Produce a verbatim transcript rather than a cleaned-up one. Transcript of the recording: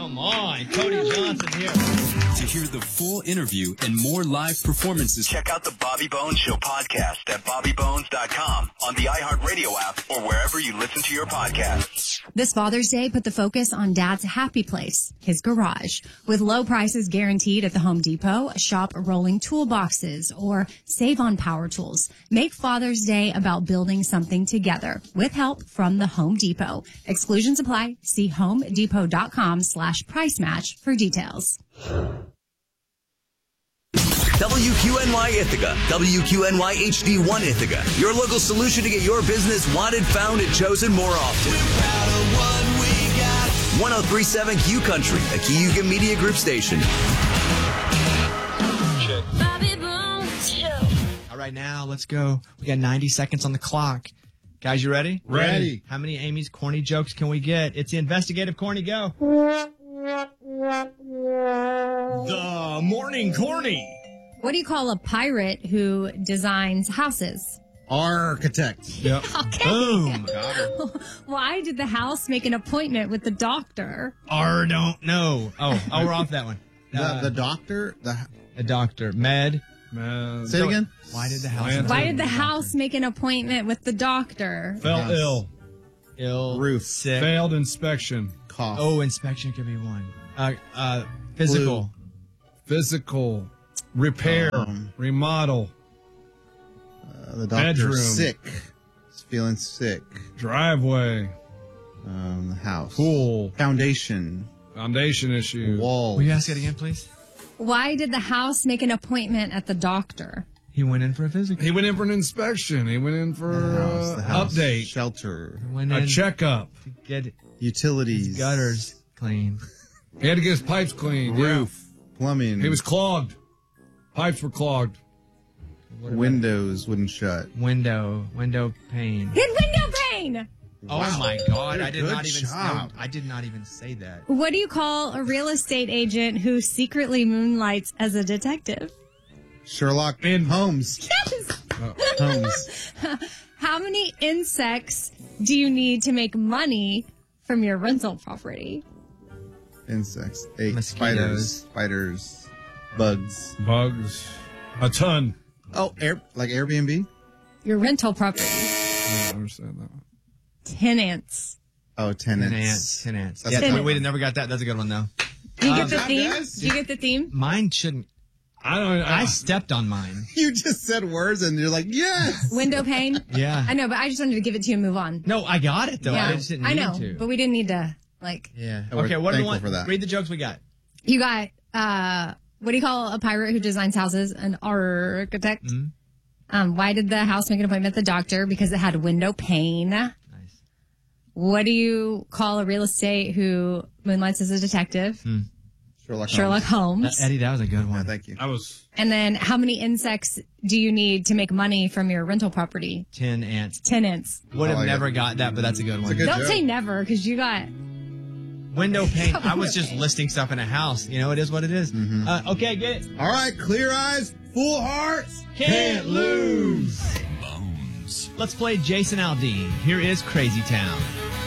Come on, Cody Johnson here. To hear the full interview and more live performances, check out the Bobby Bones Show podcast at bobby bones dot com, on the iHeartRadio app, or wherever you listen to your podcasts. This Father's Day, put the focus on Dad's happy place, his garage. With low prices guaranteed at the Home Depot, shop rolling toolboxes or save on power tools. Make Father's Day about building something together with help from the Home Depot. Exclusions apply. See homedepot.com slash price match for details. W Q N Y Ithaca, W Q N Y H D one Ithaca, your local solution to get your business wanted, found, and chosen more often. one oh three point seven Q Country, a Cayuga Media Group station. All right, now let's go. We got ninety seconds on the clock. Guys, you ready? Ready. How many Amy's corny jokes can we get? It's the investigative corny go. The morning corny. What do you call a pirate who designs houses? Architect. Yep. Okay. Boom. Why did the house make an appointment with the doctor? Or don't know. Oh, oh, we're off that one. The, Uh, the doctor. The a doctor. Med. Man. say it again. Why did the house? Why Why did the house make an appointment with the doctor? Fell Yes. ill. Ill. Roof. Sick. Failed inspection. Cough. Oh, inspection could be one. Uh, uh, physical. Physical. Repair. Um, remodel. Uh, the doctor's bedroom. sick. He's feeling sick. Driveway. Um, the house. Pool. Foundation. Foundation issue. Wall. Will you ask it again, please? Why did the house make an appointment at the doctor? He went in for a physical. He went in for an inspection. He went in for The house, uh, the house. update. Shelter. He went A in checkup. to get Utilities. his gutters clean. He had to get his pipes cleaned. Roof. Plumbing. Yeah. He was clogged. Pipes were clogged. What about Windows wouldn't shut. window, window pane. His window pane! Oh Wow. my God! I did Good not even. job. No, I did not even say that. What do you call a real estate agent who secretly moonlights as a detective? Sherlock In- Holmes. Yes! Holmes. How many insects do you need to make money from your rental property? Insects. Eight. Mosquitoes. Spiders. Spiders. Bugs. Bugs. A ton. Oh, air like Airbnb? Your rental property. I don't understand that one. Tenants. Oh, tenants. Ten ants. Ten ants. That's Yeah, a good wait, wait, one. never got that. That's a good one though. Do you Um, get the job, theme? guys. Do you get the theme? Mine shouldn't. I don't. I, I stepped on mine. You just said words and you're like, yes. Window pane? Yeah. I know, but I just wanted to give it to you and move on. No, I got it though. yeah, I just didn't I need know, to. but we didn't need to, like... Yeah. Oh, we're Okay. What do we thankful want? for that. Read the jokes we got. You got, uh, what do you call a pirate who designs houses? An architect. Mm-hmm. Um, why did the house make an appointment with the doctor? Because it had a window pane. Nice. What do you call a real estate who moonlights as a detective? Hmm. Sherlock, Sherlock Holmes. Holmes. That, Eddie, that was a good Yeah, one. thank you. I was. And then how many insects do you need to make money from your rental property? Ten ants. Tenants. Would I have like never it. got that, but that's a good one. a good Don't joke. say never, because you got... Window pane. I was just listing stuff in a house. You know, it is what it is. Mm-hmm. Uh, okay, get it. All right, clear eyes, full hearts. Can't lose. Let's play Jason Aldean. Here is Crazy Town.